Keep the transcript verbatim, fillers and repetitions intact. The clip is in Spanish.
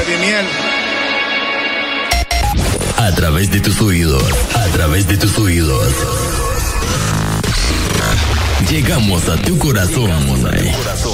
de miel. A través de tus oídos, a través de tus oídos. Llegamos a tu corazón.